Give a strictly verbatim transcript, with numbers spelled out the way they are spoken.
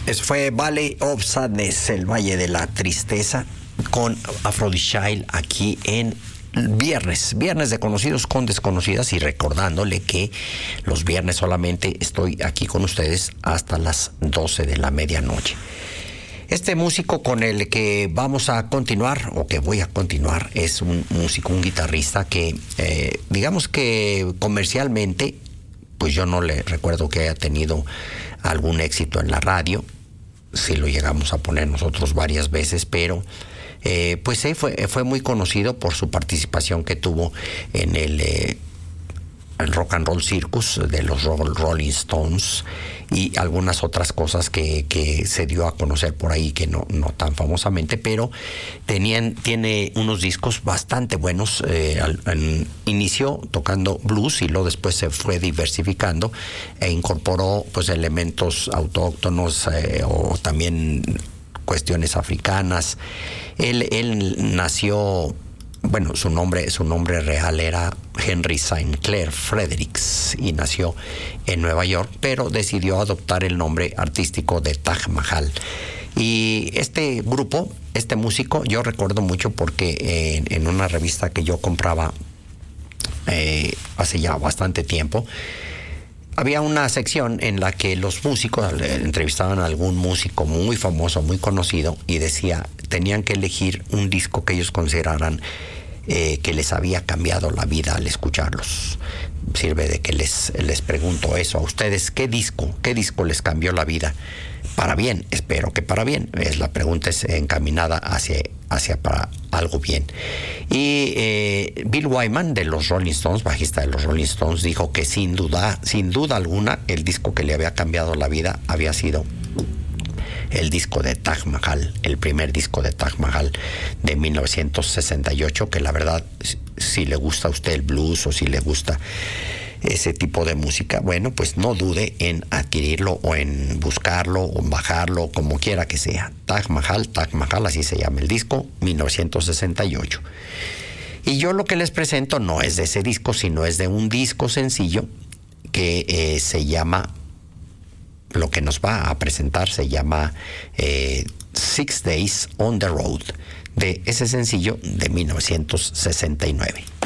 Eso fue Valley of Sadness, el Valle de la Tristeza, con Aphrodite Child aquí en Viernes, Viernes de Conocidos con Desconocidas, y recordándole que los viernes solamente estoy aquí con ustedes hasta las doce de la medianoche. Este músico con el que vamos a continuar, o que voy a continuar, es un músico, un guitarrista que, eh, digamos que comercialmente, pues yo no le recuerdo que haya tenido algún éxito en la radio. Sí lo llegamos a poner nosotros varias veces, pero eh, pues sí, fue, fue muy conocido por su participación que tuvo en el, eh, el Rock and Roll Circus de los Rolling Stones y algunas otras cosas que, que se dio a conocer por ahí, que no, no tan famosamente, pero tenían, tiene unos discos bastante buenos. Eh, al, al, inició tocando blues y luego después se fue diversificando e incorporó pues elementos autóctonos eh, o también cuestiones africanas. Él, él nació... Bueno, su nombre, su nombre real era Henry Saint Clair Fredericks y nació en Nueva York, pero decidió adoptar el nombre artístico de Taj Mahal. Y este grupo, este músico, yo recuerdo mucho porque en, en una revista que yo compraba eh, hace ya bastante tiempo, había una sección en la que los músicos entrevistaban a algún músico muy famoso, muy conocido, y decía, tenían que elegir un disco que ellos consideraran eh, que les había cambiado la vida al escucharlos. Sirve de que les, les pregunto eso a ustedes, ¿qué disco, qué disco les cambió la vida? Para bien, espero que para bien. Es, la pregunta es encaminada hacia, hacia para algo bien. Y eh, Bill Wyman de los Rolling Stones, bajista de los Rolling Stones, dijo que sin duda, sin duda alguna, el disco que le había cambiado la vida había sido el disco de Taj Mahal, el primer disco de Taj Mahal de mil novecientos sesenta y ocho, que la verdad, si le gusta a usted el blues o si le gusta ese tipo de música, bueno, pues no dude en adquirirlo o en buscarlo o en bajarlo, como quiera que sea. Taj Mahal, Taj Mahal, así se llama el disco, mil novecientos sesenta y ocho. Y yo lo que les presento no es de ese disco, sino es de un disco sencillo que eh, se llama, lo que nos va a presentar se llama eh, Six Days on the Road, de ese sencillo de mil novecientos sesenta y nueve.